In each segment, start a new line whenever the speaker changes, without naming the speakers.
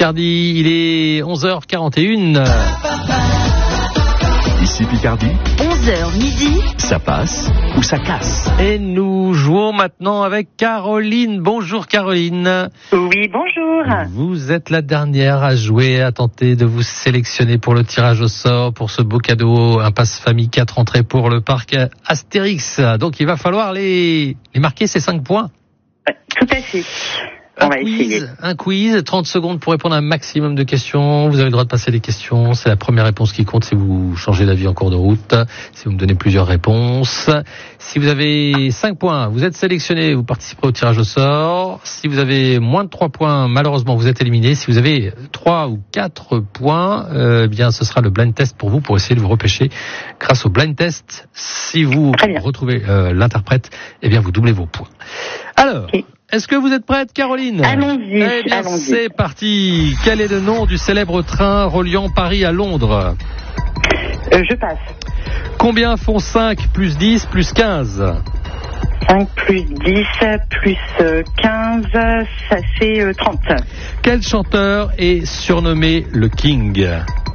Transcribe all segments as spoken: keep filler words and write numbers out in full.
Picardie, il est onze heures quarante et une.
Ici Picardie,
onze heures midi,
ça passe ou ça casse.
Et nous jouons maintenant avec Caroline. Bonjour Caroline.
Oui, bonjour.
Vous êtes la dernière à jouer, à tenter de vous sélectionner pour le tirage au sort, pour ce beau cadeau, un passe famille quatre entrées pour le parc Astérix. Donc il va falloir les, les marquer ces cinq points.
Ouais, tout à fait. On
Un
va
quiz,
essayer.
un quiz, trente secondes pour répondre à un maximum de questions. Vous avez le droit de passer les questions. C'est la première réponse qui compte si vous changez d'avis en cours de route. Si vous me donnez plusieurs réponses. Si vous avez cinq points, vous êtes sélectionné, vous participerez au tirage au sort. Si vous avez moins de trois points, malheureusement, vous êtes éliminé. Si vous avez trois ou quatre points, euh, eh bien, ce sera le blind test pour vous, pour essayer de vous repêcher grâce au blind test. Si vous retrouvez euh, l'interprète, eh bien, vous doublez vos points. Alors, okay. Est-ce que vous êtes prête, Caroline ?
Allons-y.
Eh bien,
allons-y.
C'est parti. Quel est le nom du célèbre train reliant Paris à Londres ?
euh, Je passe.
Combien font cinq plus dix plus quinze ?
cinq plus dix plus quinze, ça fait euh, trente.
Quel chanteur est surnommé le King ?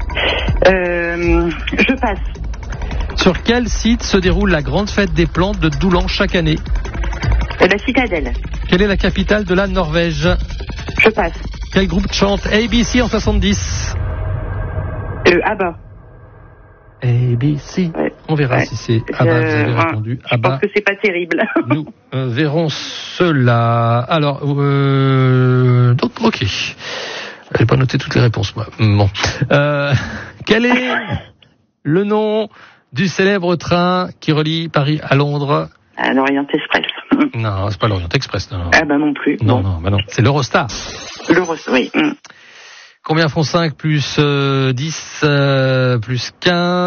euh, Je passe.
Sur quel site se déroule la grande fête des plantes de Doulan chaque année ?
euh, La Citadelle.
Quelle est la capitale de la Norvège ?
Je passe.
Quel groupe chante A B C en soixante-dix ?
euh, ABBA.
A B C. Ouais. On verra ouais. si c'est ABBA.
Euh,
vous avez répondu
je
ABBA.
pense que c'est pas terrible.
Nous euh, verrons cela. Alors, euh, donc, ok. J'ai pas noté toutes les réponses, moi. Bon. Euh, quel est le nom du célèbre train qui relie Paris à Londres ?
À l'Orient Express.
Non, c'est pas l'Orient Express. Non.
Ah bah non plus.
Non,
bon.
non, bah non. C'est l'Eurostar.
L'Eurostar, oui. Mm.
Combien font cinq plus euh, dix euh, plus quinze ?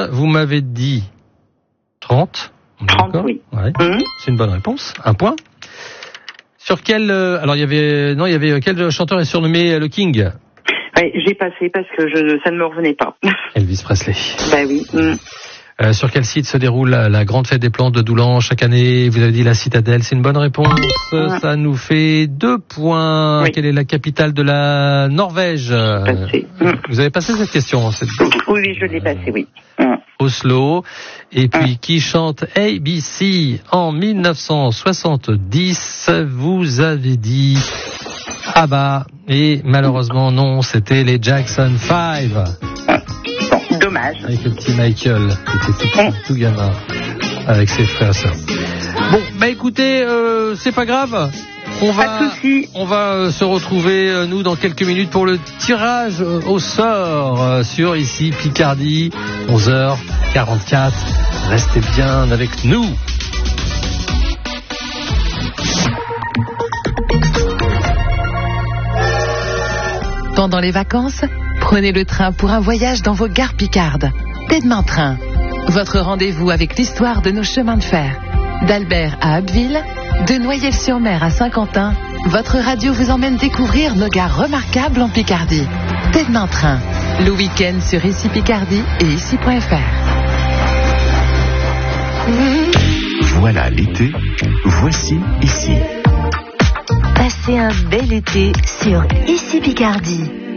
Vous m'avez dit trente.
trente, oui.
Ouais.
Mm.
C'est une bonne réponse. Un point. Sur quel... Euh, alors, il y avait... Non, il y avait... Quel chanteur est surnommé le King ?
Oui, j'ai passé parce que je, ça ne me revenait pas.
Elvis Presley.
Bah oui. Mm.
Euh, sur quel site se déroule la, la grande fête des plantes de Doulan chaque année ? Vous avez dit la Citadelle, c'est une bonne réponse. Ouais. Ça nous fait deux points. Oui. Quelle est la capitale de la Norvège ?
Passé.
Vous avez passé cette question cette...
Oui, oui, je l'ai passé, oui. Mm.
Oslo. Et puis, mm. qui chante A B C en dix-neuf cent soixante-dix ? Vous avez dit ABBA. Et malheureusement, non, c'était les Jackson five.
Bon, dommage.
Avec le petit Michael, qui était tout, tout gamin, avec ses frères et sœurs. Bon, bah écoutez, euh, c'est pas grave. On va, on va euh, se retrouver, euh, nous, dans quelques minutes pour le tirage euh, au sort euh, sur ici Picardie, onze heures quarante-quatre. Restez bien avec nous.
Pendant les vacances, prenez le train pour un voyage dans vos gares picardes. Tête-Main Train, votre rendez-vous avec l'histoire de nos chemins de fer. D'Albert à Abbeville, de Noyelles-sur-Mer à Saint-Quentin, votre radio vous emmène découvrir nos gares remarquables en Picardie. Tête-Main Train, le week-end sur Ici Picardie et ici point f r.
Voilà l'été, voici Ici.
Passez un bel été sur Ici Picardie.